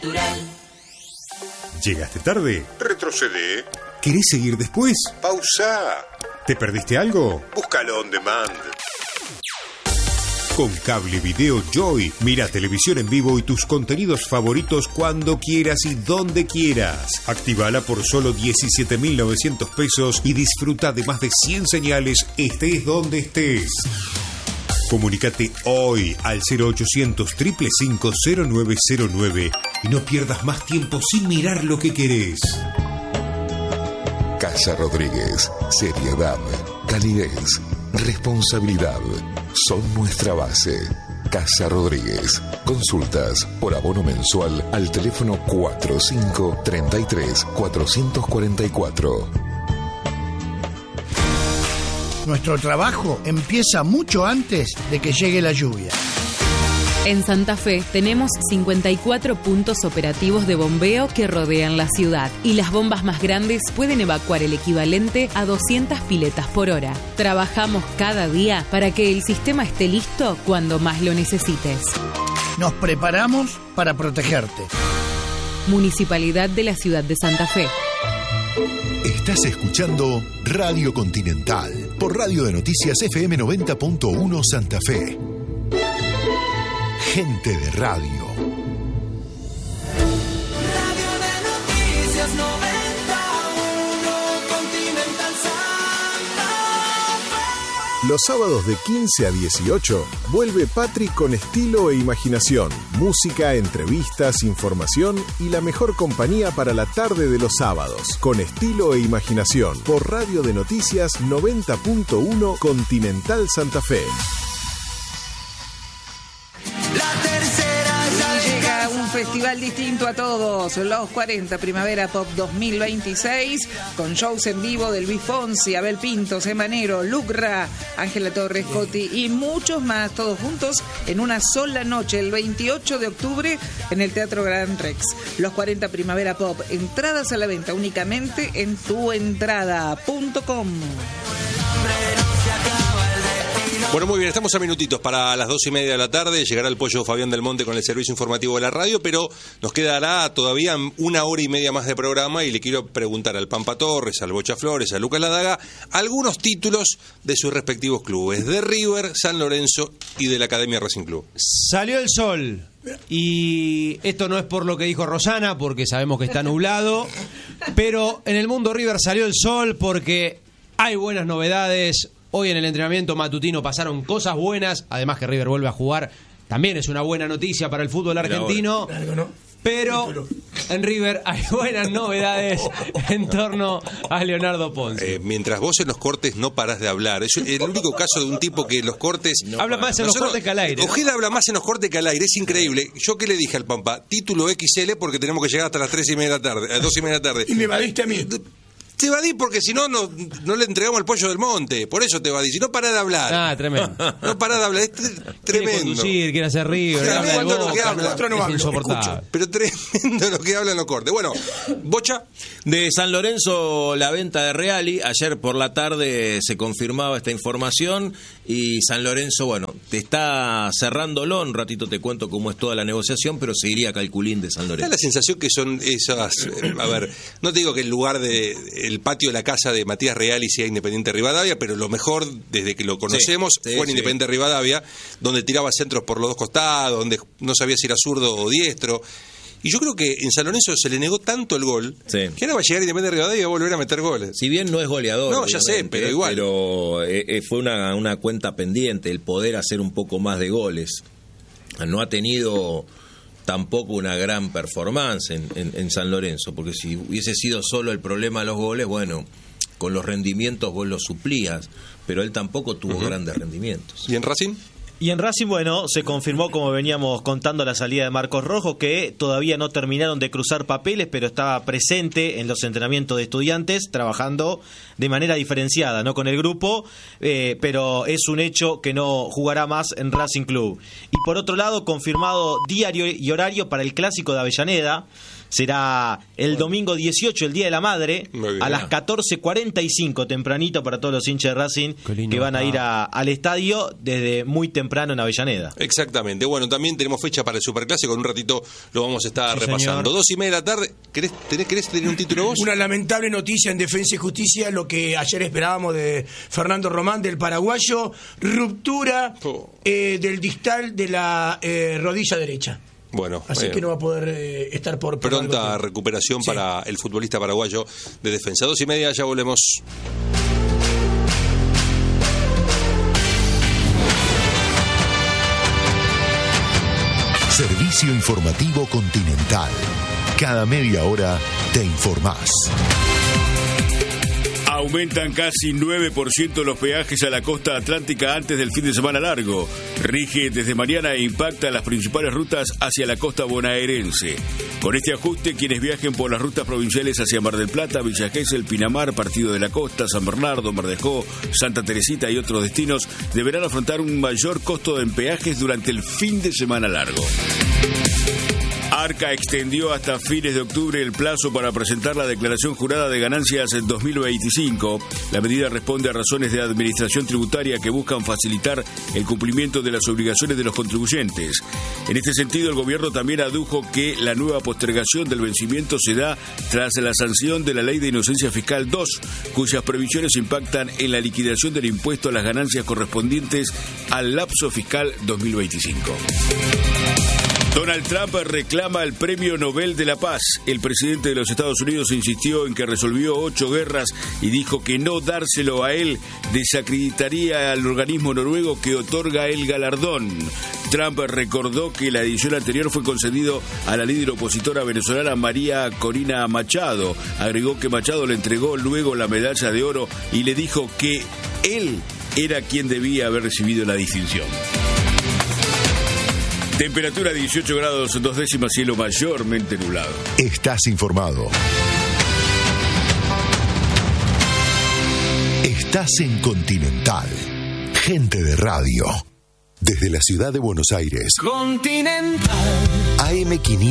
Natural. ¿Llegaste tarde? Retrocede. ¿Querés seguir después? Pausa. ¿Te perdiste algo? Búscalo on demand. Con Cable Video Joy, mira televisión en vivo y tus contenidos favoritos cuando quieras y donde quieras. Actívala por solo 17.900 pesos y disfruta de más de 100 señales, estés donde estés. Comunícate hoy al 0800 555 0909 y no pierdas más tiempo sin mirar lo que querés. Casa Rodríguez. Seriedad, calidez, responsabilidad son nuestra base. Casa Rodríguez. Consultas por abono mensual al teléfono 4533 444. Nuestro trabajo empieza mucho antes de que llegue la lluvia. En Santa Fe tenemos 54 puntos operativos de bombeo que rodean la ciudad y las bombas más grandes pueden evacuar el equivalente a 200 piletas por hora. Trabajamos cada día para que el sistema esté listo cuando más lo necesites. Nos preparamos para protegerte. Municipalidad de la Ciudad de Santa Fe. Estás escuchando Radio Continental por Radio de Noticias FM 90.1 Santa Fe. Gente de radio. Radio de Noticias 91 Continental Santa Fe. Los sábados de 15 a 18 vuelve Patrick con estilo e imaginación, música, entrevistas, información y la mejor compañía para la tarde de los sábados. Con estilo e imaginación por Radio de Noticias 90.1 Continental Santa Fe. Festival distinto a todos, los 40 Primavera Pop 2026, con shows en vivo de Luis Fonsi, Abel Pintos, Emanero, Lucra, Ángela Torres, Coti y muchos más, todos juntos en una sola noche, el 28 de octubre en el Teatro Gran Rex. Los 40 Primavera Pop, entradas a la venta únicamente en tuentrada.com. Bueno, muy bien, estamos a minutitos para las 2:30 de la tarde. Llegará el pollo Fabián Del Monte con el servicio informativo de la radio, pero nos quedará todavía 1 hora y media más de programa y le quiero preguntar al Pampa Torres, al Bocha Flores, a Lucas Ladaga, algunos títulos de sus respectivos clubes, de River, San Lorenzo y de la Academia Racing Club. Salió el sol. Y esto no es por lo que dijo Rosana, porque sabemos que está nublado, pero en el mundo River salió el sol porque hay buenas novedades. Hoy en el entrenamiento matutino pasaron cosas buenas, además que River vuelve a jugar, también es una buena noticia para el fútbol argentino, pero en River hay buenas novedades en torno a Leonardo Ponce. Mientras vos en los cortes no parás de hablar, es el único caso de un tipo que en los cortes... habla más en los cortes que al aire, ¿no? Ojeda habla más en los cortes que al aire, es increíble. Yo que le dije al Pampa, título XL porque tenemos que llegar hasta las 3:30 de la tarde, a 2:30 de la tarde. Y me evadiste a mí. Te evadí porque si no, no le entregamos el pollo del monte. Por eso te evadí. Si no, pará de hablar. Ah, tremendo. No pará de hablar. Es tremendo. Quiere conducir, quiere hacer River. Tremendo lo que habla. Es insoportable. Pero tremendo lo que habla en los cortes. Bueno, Bocha. De San Lorenzo, la venta de Reali. Ayer por la tarde se confirmaba esta información. Y San Lorenzo, bueno, te está cerrándolo. Un ratito te cuento cómo es toda la negociación, pero seguiría calculín de San Lorenzo. Da la sensación que son esas... a ver, no te digo que el lugar de... el patio de la casa de Matías Reali sea Independiente Rivadavia, pero lo mejor desde que lo conocemos fue en Independiente Rivadavia, donde tiraba centros por los dos costados, donde no sabía si era zurdo o diestro. Y yo creo que en San Lorenzo se le negó tanto el gol que ahora va a llegar Independiente Rivadavia y va a volver a meter goles. Si bien no es goleador. No, ya sé, pero igual. Pero fue una cuenta pendiente el poder hacer un poco más de goles. No ha tenido tampoco una gran performance en San Lorenzo, porque si hubiese sido solo el problema de los goles, bueno, con los rendimientos vos los suplías, pero él tampoco tuvo grandes rendimientos. ¿Y en Racing? Y en Racing, bueno, se confirmó, como veníamos contando, la salida de Marcos Rojo, que todavía no terminaron de cruzar papeles, pero estaba presente en los entrenamientos de Estudiantes, trabajando de manera diferenciada, no con el grupo, pero es un hecho que no jugará más en Racing Club. Y por otro lado, confirmado diario y horario para el Clásico de Avellaneda. Será el domingo 18, el Día de la Madre, a las 14:45, tempranito para todos los hinchas de Racing que van a ir al estadio desde muy temprano. temprano en Avellaneda. Exactamente. Bueno, también tenemos fecha para el Superclásico. En un ratito lo vamos a estar repasando. 2:30 de la tarde. ¿Querés tener un título vos? Una lamentable noticia en Defensa y Justicia, lo que ayer esperábamos de Fernando Román, del paraguayo. Ruptura del distal de la rodilla derecha. Bueno, así que no va a poder estar por pronta recuperación para el futbolista paraguayo de Defensa. 2:30, ya volvemos. Servicio Informativo Continental. Cada media hora te informás. Aumentan casi 9% los peajes a la costa atlántica antes del fin de semana largo. Rige desde mañana e impacta las principales rutas hacia la costa bonaerense. Con este ajuste, quienes viajen por las rutas provinciales hacia Mar del Plata, Villa Gesell, Pinamar, Partido de la Costa, San Bernardo, Mar de Ajó, Santa Teresita y otros destinos deberán afrontar un mayor costo en peajes durante el fin de semana largo. Arca extendió hasta fines de octubre el plazo para presentar la declaración jurada de ganancias en 2025. La medida responde a razones de administración tributaria que buscan facilitar el cumplimiento de las obligaciones de los contribuyentes. En este sentido, el gobierno también adujo que la nueva postergación del vencimiento se da tras la sanción de la Ley de Inocencia Fiscal 2, cuyas previsiones impactan en la liquidación del impuesto a las ganancias correspondientes al lapso fiscal 2025. Donald Trump reclama el Premio Nobel de la Paz. El presidente de los Estados Unidos insistió en que resolvió 8 guerras y dijo que no dárselo a él desacreditaría al organismo noruego que otorga el galardón. Trump recordó que la edición anterior fue concedido a la líder opositora venezolana María Corina Machado. Agregó que Machado le entregó luego la medalla de oro y le dijo que él era quien debía haber recibido la distinción. Temperatura 18 grados 2 décimas, cielo mayormente nublado. Estás informado. Estás en Continental. Gente de radio. Desde la ciudad de Buenos Aires. Continental. AM500.